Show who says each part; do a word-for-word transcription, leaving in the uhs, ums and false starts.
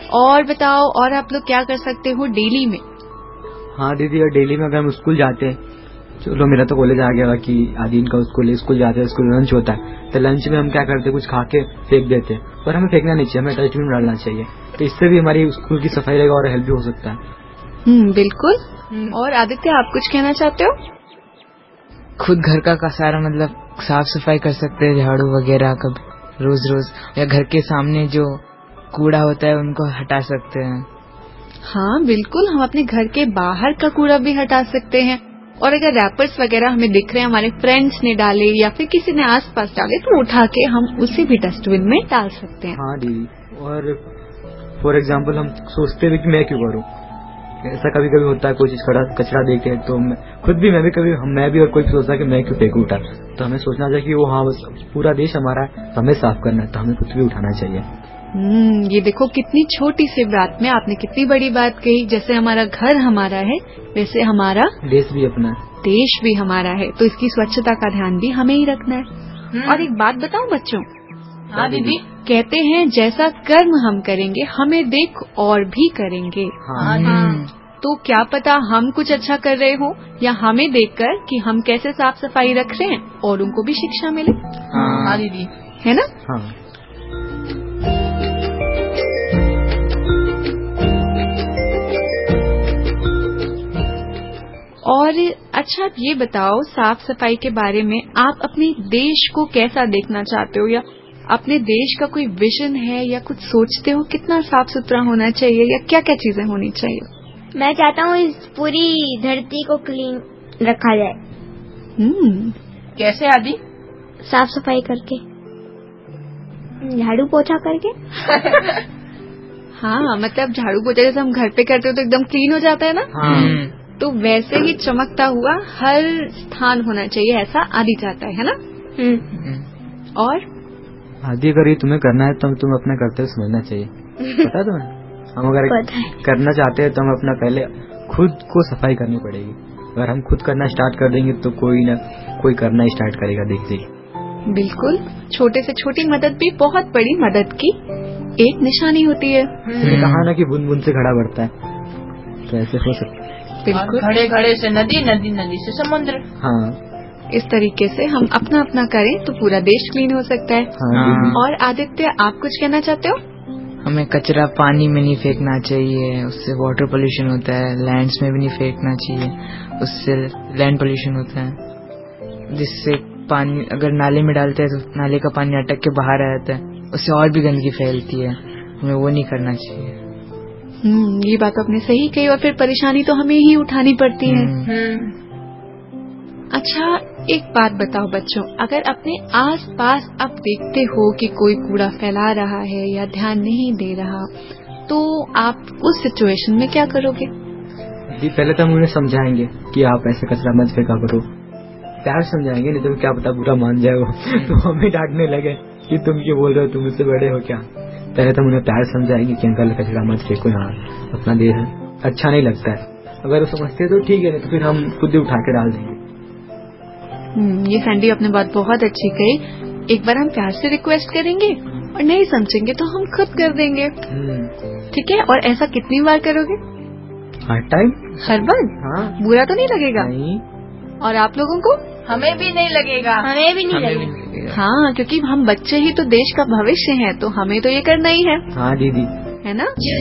Speaker 1: और बताओ, और आप लोग क्या कर सकते हो डेली में?
Speaker 2: हाँ दीदी, और डेली में अगर हम स्कूल जाते हैं, चलो मेरा तो कॉलेज आ गया, बाकी आदीन का स्कूल स्कूल जाते हैं, स्कूल लंच होता है, तो लंच में हम क्या करते हैं, कुछ खा के फेंक देते हैं, और हमें फेंकना नहीं चाहिए, हमें डस्टबिन में डालना चाहिए। तो इससे भी हमारी स्कूल की सफाई रहेगा और हेल्प भी हो सकता है।
Speaker 1: हम्म बिल्कुल। और आदित्य, आप कुछ कहना चाहते हो?
Speaker 3: खुद घर का सारा मतलब साफ सफाई कर सकते हैं, झाड़ू वगैरह कभी रोज रोज, या घर के सामने जो कूड़ा होता है उनको हटा सकते हैं।
Speaker 1: हाँ बिल्कुल, हम अपने घर के बाहर का कूड़ा भी हटा सकते हैं, और अगर रैपर्स वगैरह हमें दिख रहे हैं, हमारे फ्रेंड्स ने डाले या फिर किसी ने आसपास डाले, तो उठा के हम उसे भी डस्टबिन में डाल सकते हैं।
Speaker 2: हाँ दीदी, और फॉर एग्जाम्पल हम सोचते भी कि मैं क्यों करूँ, ऐसा कभी कभी होता है, कोई चीज कचरा देखे तो मैं खुद भी मैं भी कभी हम मैं भी और कोई भी सोचता है कि मैं क्यों फेंकू उठा, तो हमें सोचना चाहिए कि वो हाँ बस पूरा देश हमारा है, हमें साफ करना है, तो हमें खुद भी उठाना चाहिए।
Speaker 1: हम्म ये देखो, कितनी छोटी सी बात में आपने कितनी बड़ी बात कही। जैसे हमारा घर हमारा है, वैसे हमारा
Speaker 2: देश भी अपना है,
Speaker 1: देश भी हमारा है, तो इसकी स्वच्छता का ध्यान भी हमें ही रखना है। और एक बात बताऊं बच्चों?
Speaker 4: हाँ दीदी।
Speaker 1: कहते हैं जैसा कर्म हम करेंगे, हमें देख और भी करेंगे।
Speaker 4: हाँ हाँ।
Speaker 1: तो क्या पता हम कुछ अच्छा कर रहे हो, या हमें देखकर कि हम कैसे साफ सफाई रख रहे हैं, और उनको भी शिक्षा मिले।
Speaker 4: हाँ दीदी,
Speaker 1: है ना?
Speaker 2: हाँ।
Speaker 1: और अच्छा, आप ये बताओ, साफ सफाई के बारे में आप अपने देश को कैसा देखना चाहते हो, या अपने देश का कोई विजन है, या कुछ सोचते हो कितना साफ सुथरा होना चाहिए, या क्या क्या चीजें होनी चाहिए?
Speaker 5: मैं चाहता हूँ इस पूरी धरती को क्लीन रखा जाए।
Speaker 1: हम्म
Speaker 4: कैसे आदि?
Speaker 5: साफ सफाई करके, झाड़ू पोछा करके।
Speaker 1: हाँ, मतलब झाड़ू पोछा जैसे हम घर पे करते हो तो एकदम क्लीन हो जाता है ना।
Speaker 2: हाँ।
Speaker 1: तो वैसे ही चमकता हुआ हर स्थान होना चाहिए, ऐसा आदि चाहता है ना। और
Speaker 2: आदि, अगर ये तुम्हें करना है तो तुम अपना कर्तव्य समझना चाहिए, पता है तुम्हें? हम अगर करना चाहते हैं तो हम अपना पहले खुद को सफाई करनी पड़ेगी। अगर हम खुद करना स्टार्ट कर देंगे तो कोई ना कोई करना स्टार्ट करेगा, देख देख।
Speaker 1: बिल्कुल, छोटे से छोटी मदद भी बहुत बड़ी मदद की एक निशानी होती है।
Speaker 2: कहा ना कि बूंद बूंद से घड़ा बढ़ता है, तो ऐसे हो सकता है।
Speaker 1: बिल्कुल,
Speaker 4: घड़े घड़े से नदी, नदी नदी से समुद्र।
Speaker 2: हाँ,
Speaker 1: इस तरीके से हम अपना अपना करें तो पूरा देश क्लीन हो सकता है।
Speaker 2: हाँ।
Speaker 1: और आदित्य, आप कुछ कहना चाहते हो?
Speaker 3: हमें कचरा पानी में नहीं फेंकना चाहिए, उससे वाटर पोल्यूशन होता है। लैंड्स में भी नहीं फेंकना चाहिए, उससे लैंड पोल्यूशन होता है। जिससे पानी अगर नाले में डालते हैं तो नाले का पानी अटक के बाहर आ जाता है, उससे और भी गंदगी फैलती है। हमें वो नहीं करना चाहिए।
Speaker 1: हम्म ये बात आपने सही कही, और फिर परेशानी तो हमें ही उठानी पड़ती है। अच्छा, एक बात बताओ बच्चों, अगर अपने आस पास आप देखते हो कि कोई कूड़ा फैला रहा है या ध्यान नहीं दे रहा, तो आप उस सिचुएशन में क्या करोगे?
Speaker 2: जी, पहले तो हम उन्हें समझाएंगे कि आप ऐसे कचरा मत फेंका करो, प्यार समझाएंगे, नहीं तो क्या पता बुरा मान जाए वो तो हमें डांटने लगे कि तुम क्यों बोल रहे हो, तुम मुझसे बड़े हो क्या। पहले तो हम उन्हें प्यार समझाएंगे कि अंकल कचरा मत फेंको, यहाँ अपना देश है, अच्छा नहीं लगता है। अगर वो समझते तो ठीक है, नहीं तो फिर हम खुद ही उठा के डाल देंगे।
Speaker 1: हम्म ये सैंडी आपने बात बहुत अच्छी कही। एक बार हम प्यार से रिक्वेस्ट करेंगे, और नहीं समझेंगे तो हम खुद कर देंगे। ठीक है? और ऐसा कितनी बार करोगे?
Speaker 2: हर टाइम,
Speaker 1: हर बार?
Speaker 2: हाँ।
Speaker 1: बुरा तो नहीं लगेगा?
Speaker 2: नहीं।
Speaker 1: और आप लोगों को?
Speaker 4: हमें भी नहीं लगेगा।
Speaker 5: हमें भी नहीं
Speaker 3: हमें भी
Speaker 5: लगेगा।
Speaker 3: नहीं लगेगा।
Speaker 1: हाँ, क्योंकि हम बच्चे ही तो देश का भविष्य हैं, तो हमें तो ये करना ही है।
Speaker 2: हाँ दीदी,
Speaker 1: है ना?
Speaker 5: जो